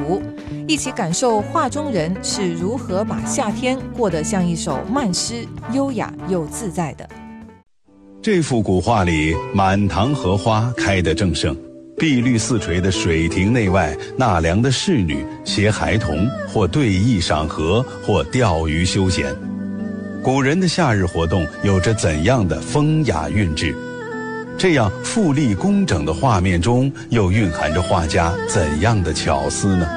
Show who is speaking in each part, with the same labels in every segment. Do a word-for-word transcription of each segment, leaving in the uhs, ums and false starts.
Speaker 1: 图，一起感受画中人是如何把夏天过得像一首慢诗，优雅又自在的。
Speaker 2: 这幅古画里，满堂荷花开得正盛，碧绿似垂的水亭内外，纳凉的侍女携孩童，或对弈赏荷，或钓鱼休闲。古人的夏日活动有着怎样的风雅韵致？这样富丽工整的画面中，又蕴含着画家怎样的巧思呢？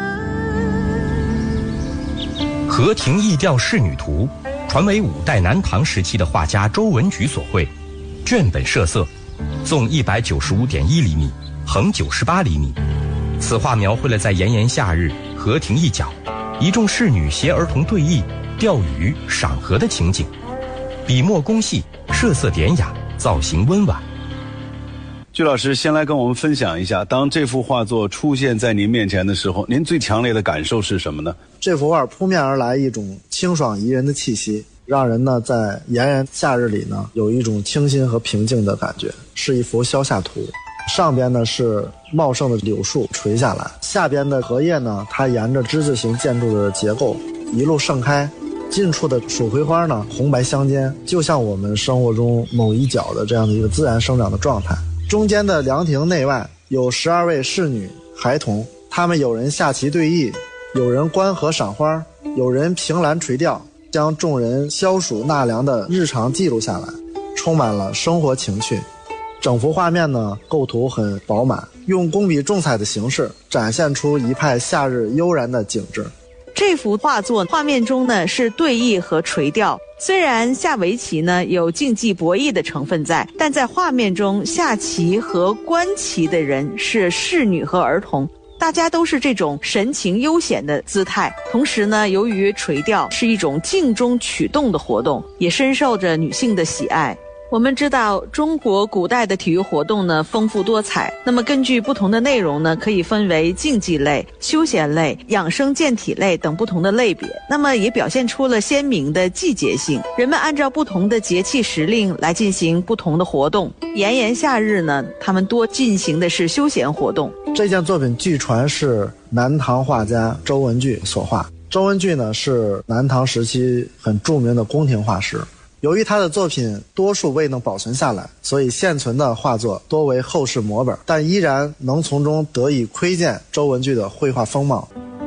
Speaker 3: 《荷亭忆钓仕女图》传为五代南唐时期的画家周文举所绘，卷本设色，纵一百九十五点一厘米，横九十八厘米。此画描绘了在炎炎夏日，荷亭一角，一众侍女携儿童对弈、钓鱼、赏荷的情景，笔墨工细，设色典雅，造型温婉。
Speaker 2: 鞠老师先来跟我们分享一下，当这幅画作出现在您面前的时候，您最强烈的感受是什么呢？
Speaker 4: 这幅画扑面而来一种清爽宜人的气息，让人呢在炎炎夏日里呢有一种清新和平静的感觉，是一幅消夏图。上边呢是茂盛的柳树垂下来，下边的荷叶呢它沿着之字形建筑的结构一路盛开，近处的蜀葵花呢红白相间，就像我们生活中某一角的这样的一个自然生长的状态。中间的凉亭内外有十二位侍女孩童，他们有人下棋对弈，有人观荷赏花，有人凭栏垂钓，将众人消暑纳凉的日常记录下来，充满了生活情趣。整幅画面呢构图很饱满，用工笔重彩的形式展现出一派夏日悠然的景致。
Speaker 5: 这幅画作画面中呢是对弈和垂钓，虽然下围棋呢有竞技博弈的成分在，但在画面中下棋和观棋的人是侍女和儿童，大家都是这种神情悠闲的姿态。同时呢，由于垂钓是一种静中取动的活动，也深受着女性的喜爱。我们知道中国古代的体育活动呢丰富多彩，那么根据不同的内容呢可以分为竞技类、休闲类、养生健体类等不同的类别，那么也表现出了鲜明的季节性，人们按照不同的节气时令来进行不同的活动。炎炎夏日呢，他们多进行的是休闲活动。
Speaker 4: 这件作品据传是南唐画家周文具所画。周文具呢是南唐时期很著名的宫廷画师，由于他的作品多数未能保存下来，所以现存的画作多为后世摹本，但依然能从中得以窥见周文具的绘画风貌。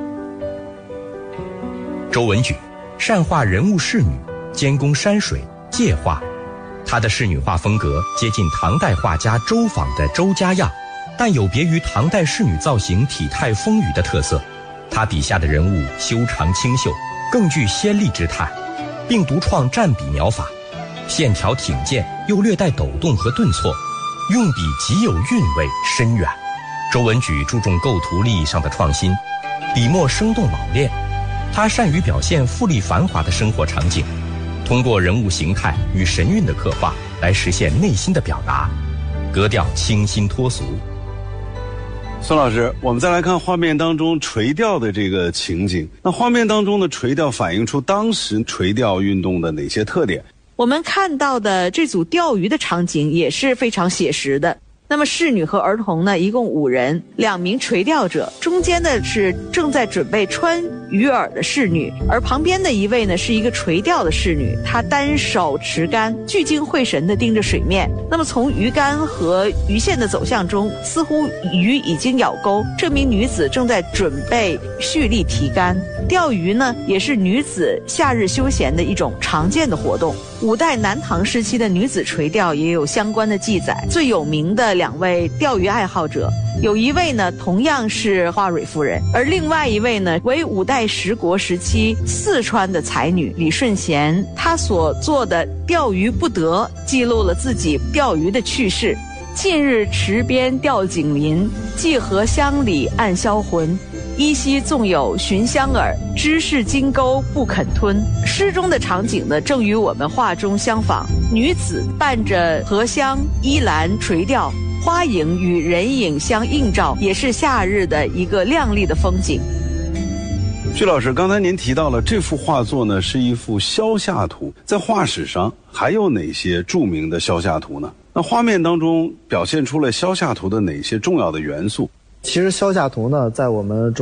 Speaker 3: 周文举善画人物仕女，兼工山水界画，他的仕女画风格接近唐代画家周昉的周家样，但有别于唐代仕女造型体态丰腴的特色。他笔下的人物修长清秀，更具仙丽之态，并独创蘸笔描法，线条挺健又略带抖动和顿挫，用笔极有韵味深远。周文举注重构图立意上的创新，笔墨生动老练，他善于表现富丽繁华的生活场景，通过人物形态与神韵的刻画来实现内心的表达，格调清新脱俗。
Speaker 2: 孙老师，我们再来看画面当中垂钓的这个情景。那画面当中的垂钓反映出当时垂钓运动的哪些特点？
Speaker 5: 我们看到的这组钓鱼的场景也是非常写实的。那么侍女和儿童呢，一共五人，两名垂钓者，中间的是正在准备穿鱼饵的侍女，而旁边的一位呢是一个垂钓的侍女，她单手持竿，聚精会神地盯着水面。那么从鱼竿和鱼线的走向中，似乎鱼已经咬钩，这名女子正在准备蓄力提竿。钓鱼呢，也是女子夏日休闲的一种常见的活动。五代南唐时期的女子垂钓也有相关的记载，最有名的两位钓鱼爱好者，有一位呢同样是花蕊夫人，而另外一位呢为五代十国时期四川的才女李顺贤，她所做的《钓鱼不得》记录了自己钓鱼的趣事。近日池边钓景林，寄荷乡里暗销魂。依稀纵有寻香饵，知是金钩不肯吞。诗中的场景呢，正与我们画中相仿。女子伴着荷香依兰垂钓，花影与人影相映照，也是夏日的一个亮丽的风景。
Speaker 2: 徐老师，刚才您提到了这幅画作呢是一幅消夏图，在画史上还有哪些著名的消夏图呢？那画面当中表现出了消夏图的哪些重要的元素？
Speaker 4: 其实消夏图呢，在我们中